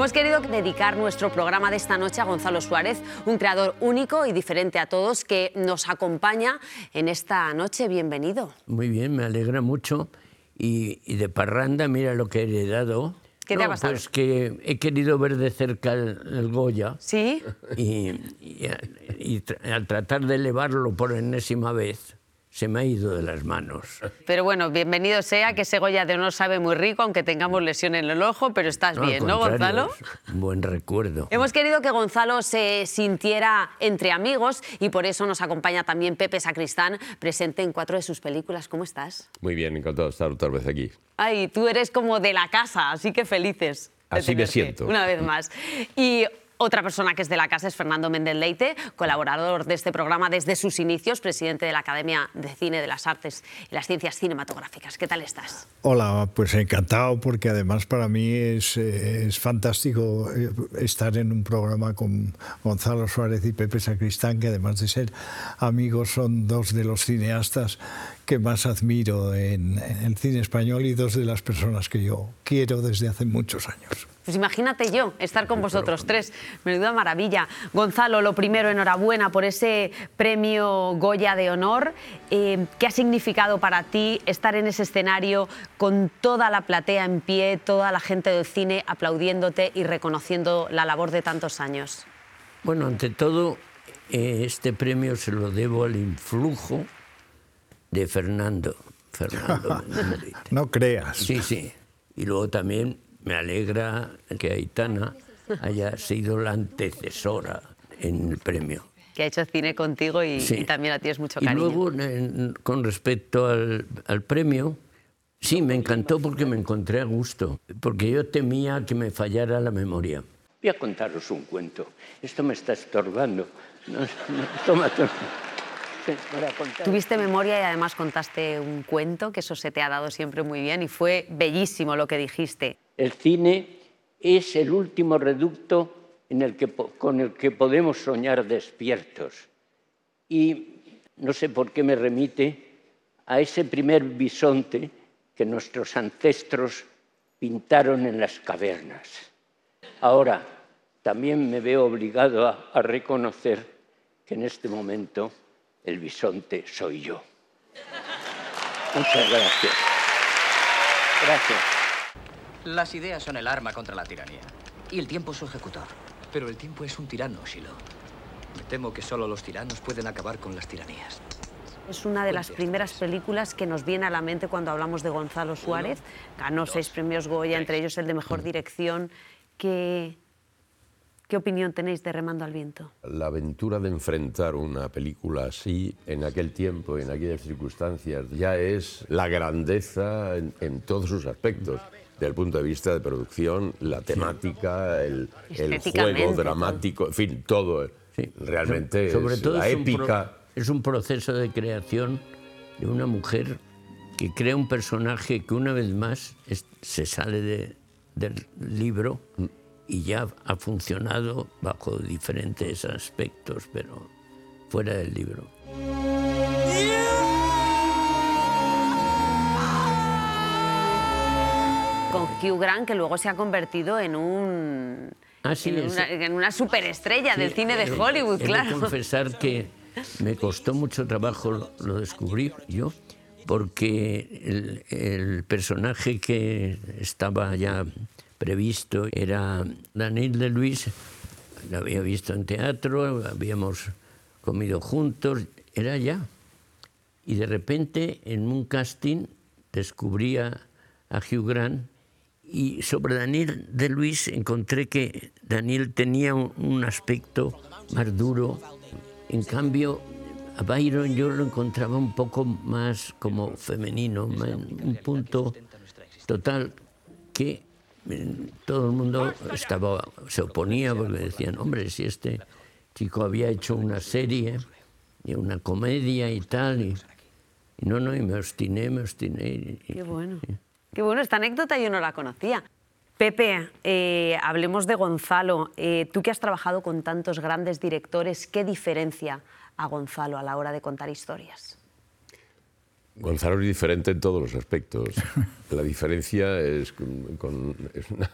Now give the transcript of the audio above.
Hemos querido dedicar nuestro programa de esta noche a Gonzalo Suárez, un creador único y diferente a todos que nos acompaña en esta noche. Bienvenido. Muy bien, me alegra mucho. Y de parranda, mira lo que he heredado. ¿Qué te ha pasado? Pues que he querido ver de cerca el Goya. ¿Sí? Y al tratar de elevarlo por enésima vez, se me ha ido de las manos. Pero bueno, bienvenido sea, que ese Goya de honor sabe muy rico, aunque tengamos lesión en el ojo, pero estás bien, ¿no, Gonzalo? Es un buen recuerdo. Hemos querido que Gonzalo se sintiera entre amigos y por eso nos acompaña también Pepe Sacristán, presente en 4 de sus películas. ¿Cómo estás? Muy bien, encantado de estar otra vez aquí. Ay, tú eres como de la casa, así que felices de Así me tenerte siento. una vez más. Y otra persona que es de la casa es Fernando Méndez Leite, colaborador de este programa desde sus inicios, presidente de la Academia de Cine de las Artes y las Ciencias Cinematográficas. ¿Qué tal estás? Hola, pues encantado, porque además para mí es fantástico estar en un programa con Gonzalo Suárez y Pepe Sacristán, que además de ser amigos son 2 de los cineastas que más admiro en el cine español y 2 de las personas que yo quiero desde hace muchos años. Pues imagínate yo estar con vosotros 3. Menuda maravilla. Gonzalo, lo primero, enhorabuena por ese premio Goya de honor. ¿Qué ha significado para ti estar en ese escenario con toda la platea en pie, toda la gente del cine aplaudiéndote y reconociendo la labor de tantos años? Bueno, ante todo, este premio se lo debo al influjo de Fernando Méndez Leite. No creas. Sí, sí. Y luego también me alegra que Aitana haya sido la antecesora en el premio. Que ha hecho cine contigo y, Sí. y también a ti es mucho cariño. Y luego, con respecto al premio, sí, me encantó porque me encontré a gusto, porque yo temía que me fallara la memoria. Voy a contaros un cuento. Esto me está estorbando. Toma. Tuviste memoria y además contaste un cuento, que eso se te ha dado siempre muy bien y fue bellísimo lo que dijiste. El cine es el último reducto con el que podemos soñar despiertos. Y no sé por qué me remite a ese primer bisonte que nuestros ancestros pintaron en las cavernas. Ahora, también me veo obligado a reconocer que en este momento el bisonte soy yo. Muchas gracias. Gracias. Las ideas son el arma contra la tiranía. Y el tiempo su ejecutor. Pero el tiempo es un tirano, Shiloh. Me temo que solo los tiranos pueden acabar con las tiranías. Es una de las primeras películas que nos viene a la mente cuando hablamos de Gonzalo Suárez. Ganó 6 premios Goya, entre ellos el de Mejor Dirección. ¿Qué opinión tenéis de Remando al Viento? La aventura de enfrentar una película así, en aquel tiempo, en aquellas circunstancias, ya es la grandeza en todos sus aspectos. Desde el punto de vista de producción, la temática, el juego dramático, en fin, todo. Sí. Realmente Sobre es todo la épica. Es un proceso de creación de una mujer que crea un personaje que una vez más se sale del libro y ya ha funcionado bajo diferentes aspectos, pero fuera del libro. Con Hugh Grant, que luego se ha convertido en una superestrella del cine de Hollywood, claro. He de confesar que me costó mucho trabajo, lo descubrí yo, porque el personaje que estaba ya previsto era Daniel de Luis. Lo había visto en teatro, habíamos comido juntos, era ya. Y de repente, en un casting, descubrí a Hugh Grant. Y sobre Daniel de Luis encontré que Daniel tenía un aspecto más duro. En cambio, a Byron yo lo encontraba un poco más como femenino, un punto total que todo el mundo se oponía porque decían, hombre, si este chico había hecho una serie y una comedia y tal, y no, y me obstiné. Qué bueno. Qué bueno, esta anécdota yo no la conocía. Pepe, hablemos de Gonzalo. Tú que has trabajado con tantos grandes directores, ¿qué diferencia a Gonzalo a la hora de contar historias? Gonzalo es diferente en todos los aspectos. La diferencia es una